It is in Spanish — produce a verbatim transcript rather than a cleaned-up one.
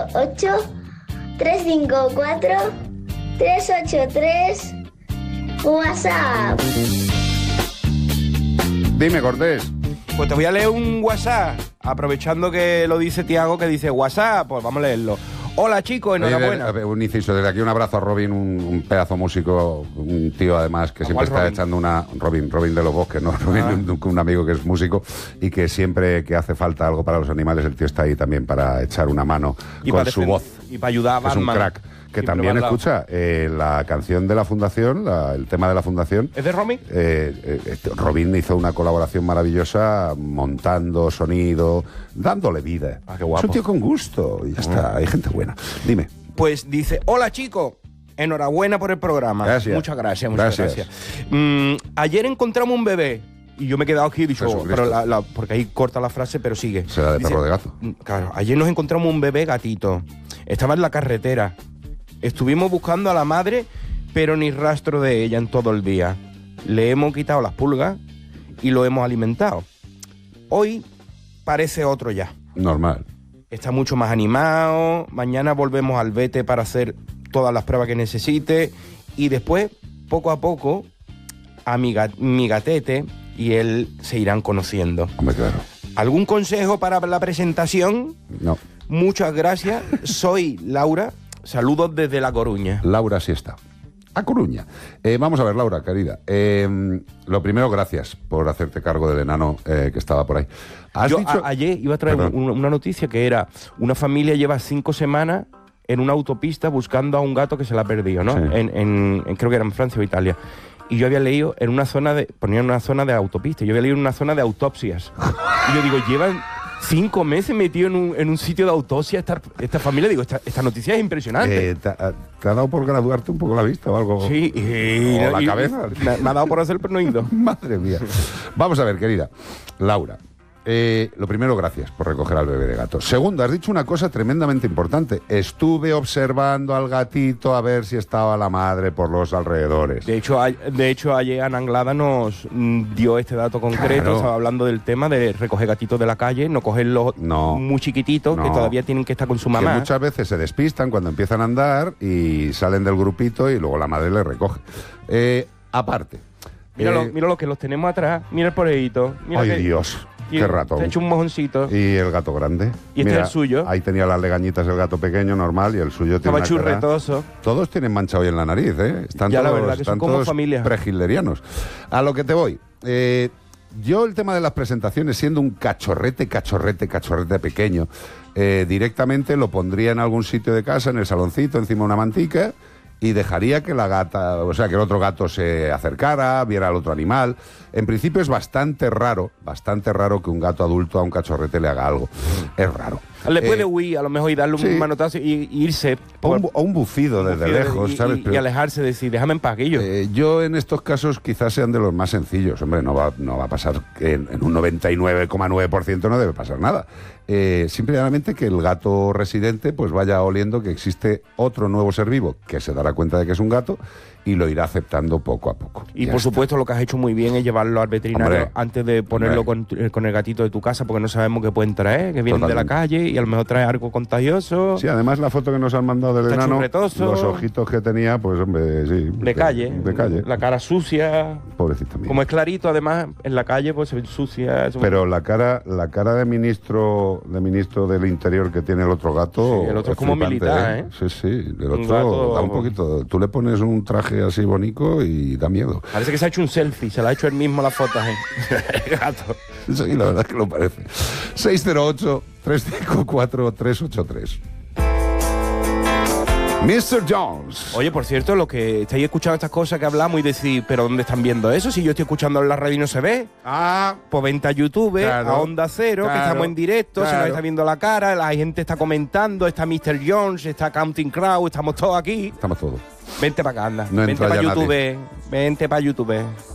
ocho, tres cinco cuatro, tres ocho tres. WhatsApp. Dime, Cortés. Pues te voy a leer un WhatsApp, aprovechando que lo dice Tiago, que dice WhatsApp, pues vamos a leerlo. Hola chicos, enhorabuena. Oye, un inciso, desde aquí un abrazo a Robin, un, un pedazo músico, un tío además que siempre está Robin? echando una... Robin, Robin de los Bosques, ¿no? Robin, Ah. un, un amigo que es músico y que siempre que hace falta algo para los animales, el tío está ahí también para echar una mano Y con para su defend- voz. y para ayudar a Es un Batman. crack. Que Siempre también va al lado. escucha eh, la canción de la Fundación, la- el tema de la Fundación. ¿Es de Romy? Eh, eh, este, Robin hizo una colaboración maravillosa montando sonido, dándole vida. Ah, qué guapo. Es un tío con gusto y ya está, hay gente buena. Dime. Pues dice, hola chicos, enhorabuena por el programa. Gracias. Muchas gracias, muchas Gracias. gracias. Mm, ayer encontramos un bebé y yo me he quedado aquí y he dicho, Jesucristo. pero la- la- porque ahí corta la frase, pero sigue. Será de Dice, perro de gato. mm, Claro, ayer nos encontramos un bebé gatito. Estaba en la carretera. Estuvimos buscando a la madre, pero ni rastro de ella en todo el día. Le hemos quitado las pulgas y lo hemos alimentado. Hoy parece otro ya. Normal. Está mucho más animado. Mañana volvemos al vete para hacer todas las pruebas que necesite. Y después, poco a poco, a mi, gat- mi gatete y él se irán conociendo. Hombre, claro. ¿Algún consejo para la presentación? No. Muchas gracias. Soy Laura. Saludos desde La Coruña. Laura sí está. A Coruña. Eh, vamos a ver, Laura, querida. Eh, lo primero, gracias por hacerte cargo del enano eh, que estaba por ahí. ¿Has Yo dicho- a- ayer iba a traer Perdón. un- una noticia que era una familia lleva cinco semanas en una autopista buscando a un gato que se la ha perdido, ¿no? Sí. En, en- en- creo que era en Francia o Italia. Y yo había leído en una zona de... Ponían una zona de autopista. Yo había leído en una zona de autopsias. Y yo digo, llevan cinco meses metido en un, en un sitio de autopsia esta, esta familia. Digo, esta, esta noticia es impresionante. Eh, ¿te, ha, te ha dado por graduarte un poco la vista o algo? Sí, y, O la y- cabeza. Me, me ha dado por hacer, pero no he ido. Madre mía. Vamos a ver, querida. Laura, eh, lo primero, gracias por recoger al bebé de gato. Segundo, has dicho una cosa tremendamente importante. Estuve observando al gatito a ver si estaba la madre por los alrededores. De hecho, a- de hecho ayer Ana Anglada nos mm, dio este dato concreto. Claro. Estaba hablando del tema de recoger gatitos de la calle, no cogerlos No. muy chiquititos que No. todavía tienen que estar con su Que mamá. muchas veces se despistan cuando empiezan a andar y salen del grupito y luego la madre les recoge. Eh, aparte. Míralo, eh, míralo que los tenemos atrás. Mira el poreíto. Mira ay, que- Dios. y Qué ratón. Se ha hecho un mojoncito. Y el gato grande. Y este es el suyo. Ahí tenía las legañitas el gato pequeño, normal, y el suyo tiene Estaba una cara- churretoso. Todos tienen mancha hoy en la nariz, ¿eh? Están Ya, la todos, verdad que son están como todos familia. prehitlerianos. A lo que te voy. Eh, yo el tema de las presentaciones, siendo un cachorrete, cachorrete, cachorrete pequeño, eh, directamente lo pondría en algún sitio de casa, en el saloncito, encima de una mantica, y dejaría que la gata, o sea, que el otro gato se acercara, viera al otro animal. En principio es bastante raro, bastante raro que un gato adulto a un cachorrete le haga algo. Es raro. Le puede Eh, huir a lo mejor y darle sí. un manotazo y, y irse. o, por- un, bu- o un bufido desde y- lejos, y, ¿sabes? y- Pero- y alejarse de decir, déjame en paz, que yo. Eh, yo en estos casos quizás sean de los más sencillos. Hombre, no va, no va a pasar que en, en un noventa y nueve coma nueve por ciento no debe pasar nada. Eh, simplemente que el gato residente pues vaya oliendo que existe otro nuevo ser vivo que se dará cuenta de que es un gato y lo irá aceptando poco a poco. Y Ya por está. supuesto lo que has hecho muy bien es llevarlo al veterinario Hombre, antes de ponerlo hombre. con, tu- eh, con el gatito de tu casa, porque no sabemos qué pueden traer, que vienen de la Totalmente. calle y a lo mejor trae algo contagioso. Sí, además la foto que nos han mandado del Está enano, churretoso. los ojitos que tenía, pues hombre, sí. De calle, De calle. la cara sucia. Pobrecito mío. Como es clarito, además, en la calle pues se ve sucia. eso- Pero la cara, la cara de ministro, de ministro del Interior que tiene el otro gato. Sí, el otro es como militar, ¿eh? Sí, sí. El Un otro gato- da un poquito. Tú le pones un traje así bonito y da miedo. Parece que se ha hecho un selfie, se la ha hecho él mismo la foto. ¿eh? El gato. Sí, la verdad es que lo parece. seis cero ocho, tres cinco cuatro, tres ocho tres. mister Jones. Oye, por cierto, lo que estáis escuchando estas cosas que hablamos y decís, ¿pero dónde están viendo eso? Si yo estoy escuchando en la radio y no se ve. Ah, Pues vente a YouTube, Claro, a Onda Cero, claro, que estamos en directo, se nos claro. está viendo la cara, la gente está comentando, está mister Jones, está Counting Crow, estamos todos aquí. estamos todos. Vente para acá, anda. No vente entra para ya YouTube, vente para YouTube.